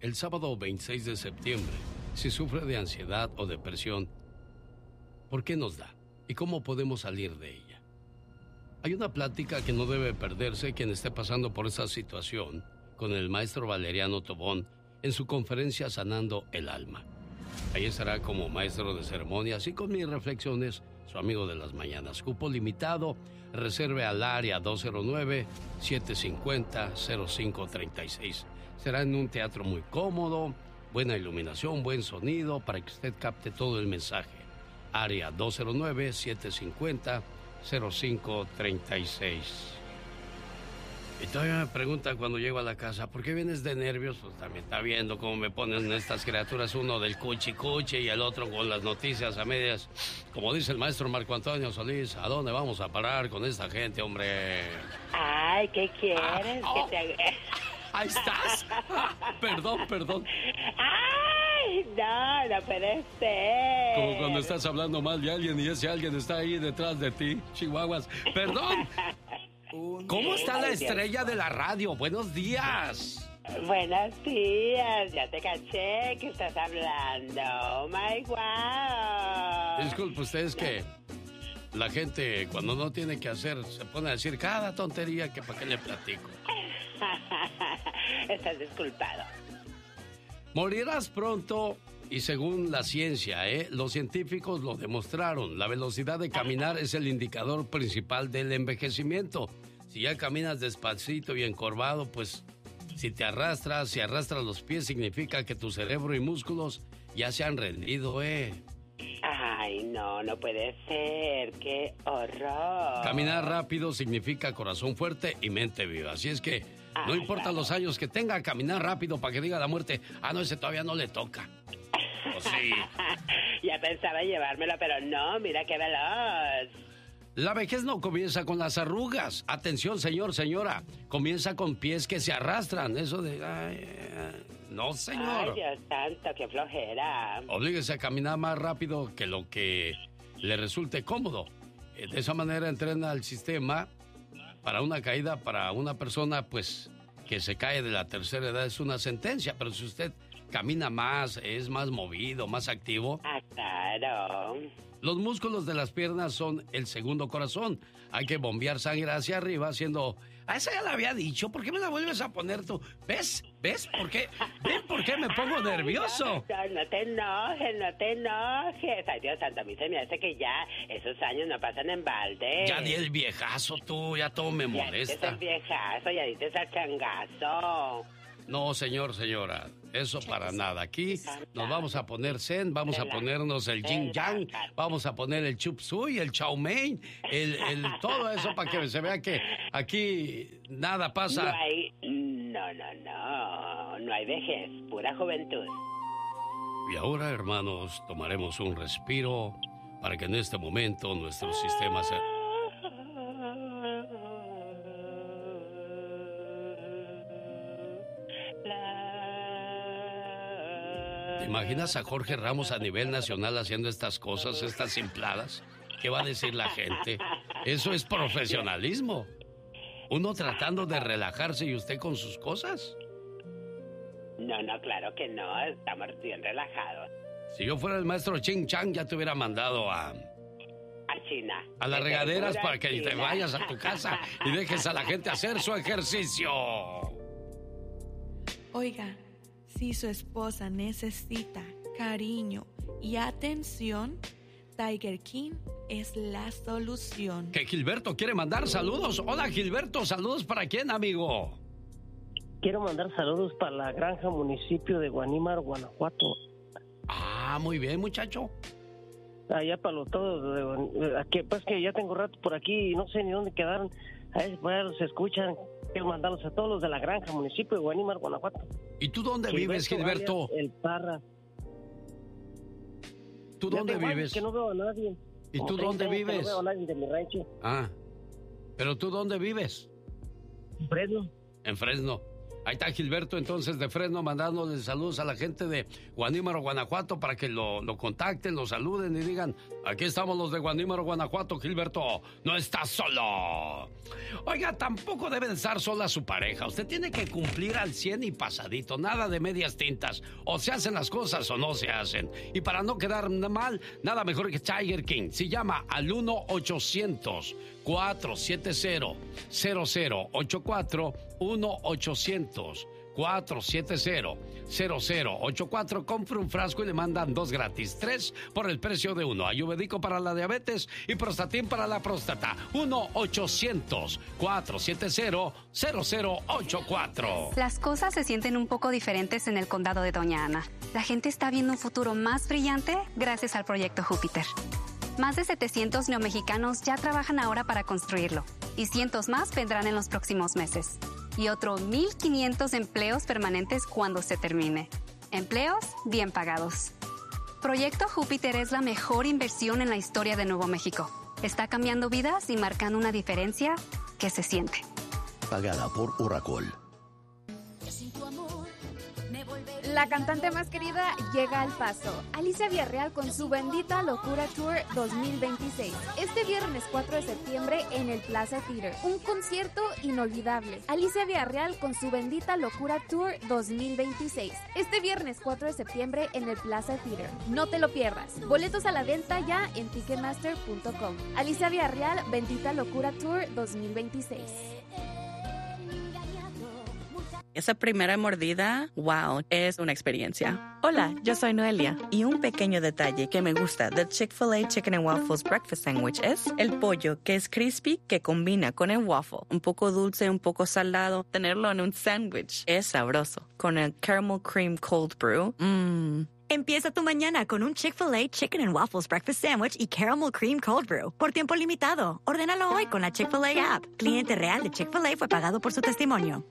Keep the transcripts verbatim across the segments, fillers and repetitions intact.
el sábado veintiséis de septiembre, si sufre de ansiedad o depresión, ¿por qué nos da? ¿Y cómo podemos salir de ella? Hay una plática que no debe perderse quien esté pasando por esa situación con el maestro Valeriano Tobón en su conferencia Sanando el Alma. Ahí estará como maestro de ceremonias y con mis reflexiones, su amigo de las mañanas. Cupo limitado, reserve al área dos cero nueve, siete cinco cero, cero cinco tres seis. Será en un teatro muy cómodo, buena iluminación, buen sonido, para que usted capte todo el mensaje. Área dos cero nueve, siete cinco cero, cero cinco tres seis. Y todavía me pregunta cuando llego a la casa, ¿por qué vienes de nervios? Pues también está viendo cómo me ponen estas criaturas, uno del cuchi cuchi y el otro con las noticias a medias. Como dice el maestro Marco Antonio Solís, ¿a dónde vamos a parar con esta gente, hombre? Ay, ¿qué quieres? Ah, oh. que te... Ahí estás. Ah, perdón, perdón. Ay, no, no puede ser. Como cuando estás hablando mal de alguien y ese alguien está ahí detrás de ti, chihuahuas. Perdón. ¿Cómo está la estrella de la radio? Buenos días. Buenos días, ya te caché que estás hablando. Oh my wow. Disculpe, usted es que la gente cuando no tiene que hacer se pone a decir cada tontería que para qué le platico. Estás disculpado. Morirás pronto y según la ciencia, ¿eh? Los científicos lo demostraron. La velocidad de caminar es el indicador principal del envejecimiento. Si ya caminas despacito y encorvado, pues si te arrastras, si arrastras los pies, significa que tu cerebro y músculos ya se han rendido, ¿eh? Ay, no, no puede ser. ¡Qué horror! Caminar rápido significa corazón fuerte y mente viva. Así es que no Ay, importa no. los años que tenga, caminar rápido para que diga la muerte, ah, no, ese todavía no le toca. ¿O sí? Ya pensaba llevármelo, pero no, mira qué veloz. La vejez no comienza con las arrugas. Atención, señor, señora. Comienza con pies que se arrastran. Eso de... Ay, ay, no, señor. Ay, Dios santo, qué flojera. Oblíguese a caminar más rápido que lo que le resulte cómodo. De esa manera entrena el sistema para una caída, para una persona, pues, que se cae de la tercera edad es una sentencia. Pero si usted camina más, es más movido, más activo... Ah, claro. Los músculos de las piernas son el segundo corazón. Hay que bombear sangre hacia arriba haciendo... Ah, esa ya la había dicho. ¿Por qué me la vuelves a poner tú? ¿Ves? ¿Ves? ¿Por qué? ¿Ven por qué me pongo nervioso? No, no, no te enojes, no te enojes. Ay, Dios santo, a mí se me hace que ya esos años no pasan en balde. Ya di el viejazo tú, ya todo me molesta. Ya dices el viejazo, ya dices el changazo. No, señor, señora, eso para nada. Aquí nos vamos a poner zen, vamos a ponernos el yin yang, vamos a poner el chup suey, el chow mein, el, el, todo eso para que se vea que aquí nada pasa. No hay, no, no, no, no hay vejez, pura juventud. Y ahora, hermanos, tomaremos un respiro para que en este momento nuestro sistema se... ¿Te imaginas a Jorge Ramos a nivel nacional haciendo estas cosas, estas simpladas? ¿Qué va a decir la gente? Eso es profesionalismo. Uno tratando de relajarse y usted con sus cosas. No, no, claro que no, estamos bien relajados. Si yo fuera el maestro Ching Chang, ya te hubiera mandado a... A China. A las regaderas para que te vayas a tu casa y dejes a la gente hacer su ejercicio. Oiga, si su esposa necesita cariño y atención, Tiger King es la solución. Que Gilberto quiere mandar saludos. Hola, Gilberto, ¿saludos para quién, amigo? Quiero mandar saludos para la granja municipio de Guanímaro, Guanajuato. Ah, muy bien, muchacho. Allá para los todos, aquí, pues que ya tengo rato por aquí y no sé ni dónde quedaron. A ver, pues, se escuchan. Quiero mandarlos a todos los de la granja, municipio de Guanímaro, Guanajuato. ¿Y tú dónde Gilberto vives, Gilberto? El Parra. ¿Tú dónde vives? Que no veo a nadie. ¿Y tú dónde vives? No veo a nadie de mi rancho. Ah, ¿pero tú dónde vives? En Fresno. En Fresno. Ahí está Gilberto entonces de Fresno mandándole saludos a la gente de Guanímaro, Guanajuato, para que lo, lo contacten, lo saluden y digan, aquí estamos los de Guanímaro, Guanajuato, Gilberto, no estás solo. Oiga, tampoco debe de estar sola su pareja, usted tiene que cumplir al cien y pasadito, nada de medias tintas, o se hacen las cosas o no se hacen. Y para no quedar mal, nada mejor que Tiger King, si llama al uno ochocientos, cuatro siete cero, cero cero ocho cuatro, uno ochocientos, cuatro siete cero, cero cero ocho cuatro, compre un frasco y le mandan dos gratis, tres por el precio de uno. Ayurvédico para la diabetes y Prostatin para la próstata. uno ochocientos, cuatro siete cero, cero cero ocho cuatro. Las cosas se sienten un poco diferentes en el condado de Doña Ana. La gente está viendo un futuro más brillante gracias al proyecto Júpiter. Más de setecientos neomexicanos ya trabajan ahora para construirlo y cientos más vendrán en los próximos meses. Y otros mil quinientos empleos permanentes cuando se termine. Empleos bien pagados. Proyecto Júpiter es la mejor inversión en la historia de Nuevo México. Está cambiando vidas y marcando una diferencia que se siente. Pagada por Oracle. La cantante más querida llega al Paso. Alicia Villarreal con su Bendita Locura Tour dos mil veintiséis. Este viernes cuatro de septiembre en el Plaza Theater. Un concierto inolvidable. Alicia Villarreal con su Bendita Locura Tour dos mil veintiséis. Este viernes cuatro de septiembre en el Plaza Theater. No te lo pierdas. Boletos a la venta ya en ticketmaster punto com. Alicia Villarreal, Bendita Locura Tour dos mil veintiséis. Esa primera mordida, wow, es una experiencia. Hola, yo soy Noelia y un pequeño detalle que me gusta del Chick-fil-A Chicken and Waffles Breakfast Sandwich es el pollo que es crispy que combina con el waffle. Un poco dulce, un poco salado. Tenerlo en un sándwich es sabroso. Con el Caramel Cream Cold Brew, mmm. Empieza tu mañana con un Chick-fil-A Chicken and Waffles Breakfast Sandwich y Caramel Cream Cold Brew. Por tiempo limitado. Ordénalo hoy con la Chick-fil-A app. Cliente real de Chick-fil-A fue pagado por su testimonio.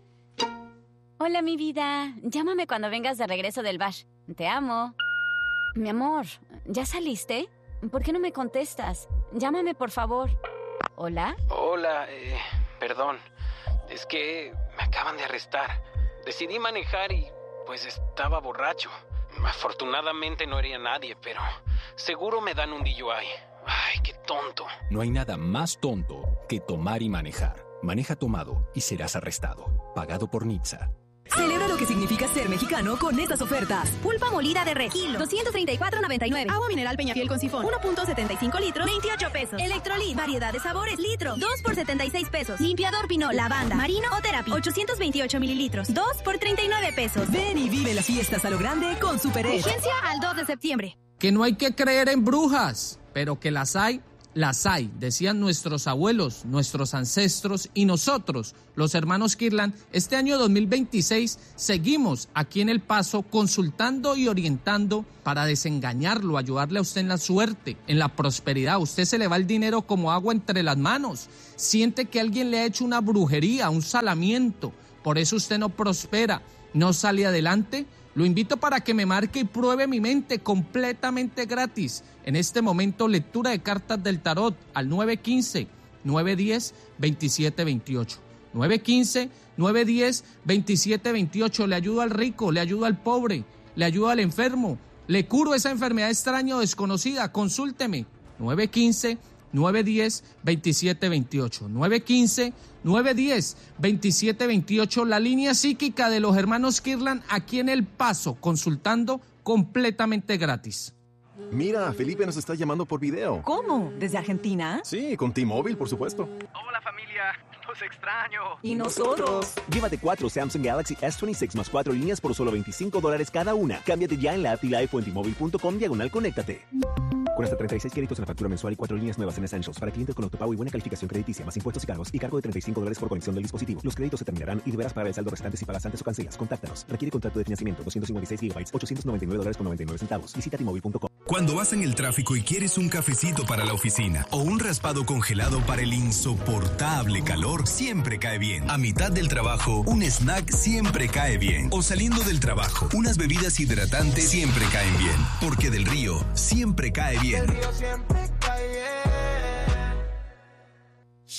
Hola, mi vida. Llámame cuando vengas de regreso del bash. Te amo. Mi amor, ¿ya saliste? ¿Por qué no me contestas? Llámame, por favor. ¿Hola? Hola, eh, perdón. Es que me acaban de arrestar. Decidí manejar y, pues, estaba borracho. Afortunadamente no hería a nadie, pero seguro me dan un D U I. Ay, qué tonto. No hay nada más tonto que tomar y manejar. Maneja tomado y serás arrestado. Pagado por N H T S A. Celebra lo que significa ser mexicano con estas ofertas. Pulpa molida de res, kilo, doscientos treinta y cuatro noventa y nueve. Agua mineral Peñafiel con sifón, uno punto setenta y cinco litros, veintiocho pesos. Electrolit, variedad de sabores, litro, dos por setenta y seis pesos. Limpiador Pinol, lavanda, marino o terapia, ochocientos veintiocho mililitros, dos por treinta y nueve pesos. Ven y vive las fiestas a lo grande con Super E. Vigencia al dos de septiembre. Que no hay que creer en brujas, pero que las hay. Las hay, decían nuestros abuelos, nuestros ancestros y nosotros, los hermanos Kirlan. Este año dos mil veintiséis seguimos aquí en El Paso consultando y orientando para desengañarlo, ayudarle a usted en la suerte, en la prosperidad. Usted se le va el dinero como agua entre las manos. Siente que alguien le ha hecho una brujería, un salamiento. Por eso usted no prospera, no sale adelante. Lo invito para que me marque y pruebe mi mente completamente gratis. En este momento, lectura de cartas del tarot al nueve uno cinco, nueve uno cero, dos siete dos ocho. nueve uno cinco, nueve uno cero, dos siete dos ocho. Le ayudo al rico, le ayudo al pobre, le ayudo al enfermo. Le curo esa enfermedad extraña o desconocida. Consúlteme. nueve uno cinco, nueve uno cero, dos siete dos ocho. nueve uno cinco, nueve uno cero, dos siete dos ocho. La línea psíquica de los hermanos Kirlan aquí en El Paso, consultando completamente gratis. Mira, Felipe nos está llamando por video. ¿Cómo? ¿Desde Argentina? Sí, con T-Mobile, por supuesto. Hola, familia. Los extraño. ¿Y nosotros? Llévate cuatro Samsung Galaxy S veintiséis más cuatro líneas por solo veinticinco dólares cada una. Cámbiate ya en la app T-Life o en T-Mobile punto com diagonal conéctate. Con hasta treinta y seis créditos en la factura mensual y cuatro líneas nuevas en Essentials para clientes con autopago y buena calificación crediticia, más impuestos y cargos y cargo de treinta y cinco dólares por conexión del dispositivo. Los créditos se terminarán y deberás pagar el saldo restante si pagas antes o cancelas. Contáctanos. Requiere contrato de financiamiento doscientos cincuenta y seis gigabytes, ochocientos noventa y nueve dólares con noventa y nueve centavos. Visita T Mobile punto com. Cuando vas en el tráfico y quieres un cafecito para la oficina o un raspado congelado para el insoportable calor, siempre cae bien. A mitad del trabajo, un snack siempre cae bien. O saliendo del trabajo, unas bebidas hidratantes siempre caen bien. Porque Del Río siempre cae bien. Del Río siempre cae bien.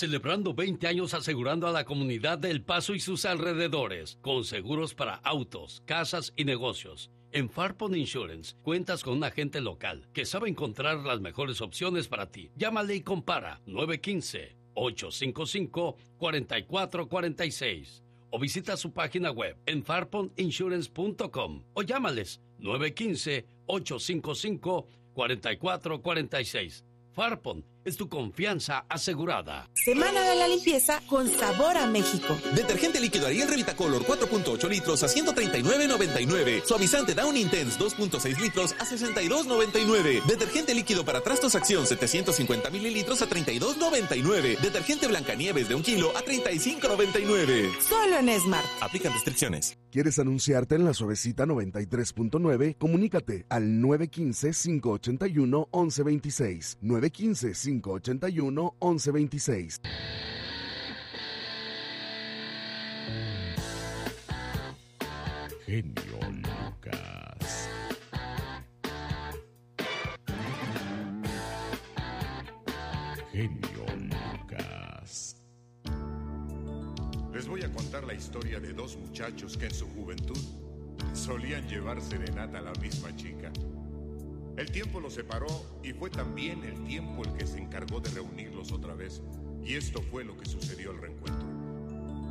celebrando veinte años asegurando a la comunidad de El Paso y sus alrededores, con seguros para autos, casas y negocios. En Farpon Insurance cuentas con un agente local que sabe encontrar las mejores opciones para ti. Llámale y compara nueve uno cinco, ocho cinco cinco, cuatro cuatro cuatro seis o visita su página web en farpon insurance punto com o llámales nueve uno cinco, ocho cinco cinco, cuatro cuatro cuatro seis. Farpon es tu confianza asegurada. Semana de la limpieza con sabor a México. Detergente líquido Ariel Revitacolor cuatro punto ocho litros a ciento treinta y nueve noventa y nueve. Suavizante Down Intense dos punto seis litros a sesenta y dos noventa y nueve. Detergente líquido para trastos Acción setecientos cincuenta mililitros a treinta y dos noventa y nueve. Detergente Blancanieves de un kilo a treinta y cinco noventa y nueve. Solo en Smart. Aplican restricciones. ¿Quieres anunciarte en la Suavecita noventa y tres punto nueve? Comunícate al nueve uno cinco, cinco ocho uno, once veintiséis. nueve uno cinco, cinco ocho uno, once veintiséis. Genio Lucas. Genio Lucas. Les voy a contar la historia de dos muchachos que en su juventud solían llevar serenata a la misma chica. El tiempo los separó y fue también el tiempo el que se encargó de reunirlos otra vez. Y esto fue lo que sucedió al reencuentro.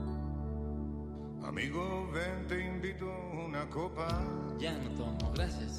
Amigo, ven, te invito una copa. Ya no tomo, gracias.